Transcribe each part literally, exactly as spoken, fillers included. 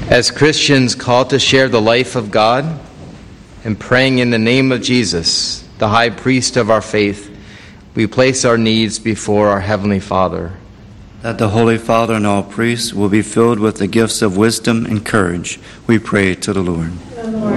As Christians called to share the life of God and praying in the name of Jesus, the high priest of our faith, we place our needs before our Heavenly Father. That the Holy Father and all priests will be filled with the gifts of wisdom and courage, we pray to the Lord. The Lord,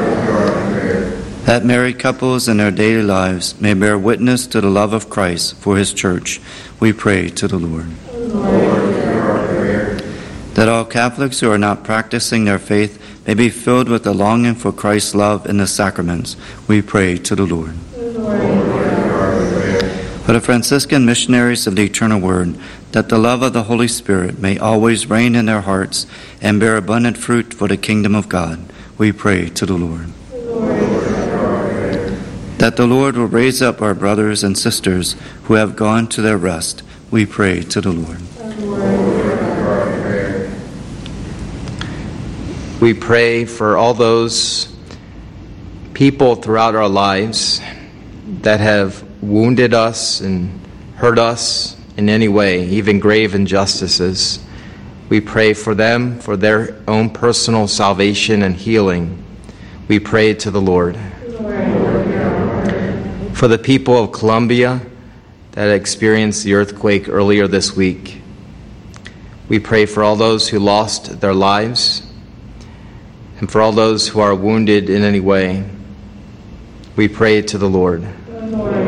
that married couples in their daily lives may bear witness to the love of Christ for his church, we pray to the Lord. the Lord, That all Catholics who are not practicing their faith may be filled with the longing for Christ's love in the sacraments, we pray to the Lord. the Lord, For the Franciscan missionaries of the Eternal Word, that the love of the Holy Spirit may always reign in their hearts and bear abundant fruit for the kingdom of God, we pray to the Lord. the Lord, That the Lord will raise up our brothers and sisters who have gone to their rest, we pray to the Lord. the Lord, We pray for all those people throughout our lives that have wounded us and hurt us in any way, even grave injustices. We pray for them, for their own personal salvation and healing. We pray to the Lord. the Lord, For the people of Colombia that experienced the earthquake earlier this week, we pray for all those who lost their lives and for all those who are wounded in any way. We pray to the Lord. the Lord,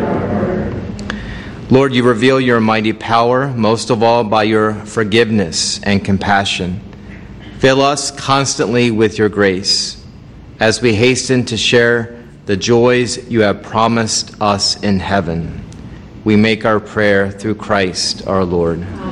Lord, you reveal your mighty power, most of all by your forgiveness and compassion. Fill us constantly with your grace as we hasten to share the joys you have promised us in heaven. We make our prayer through Christ our Lord.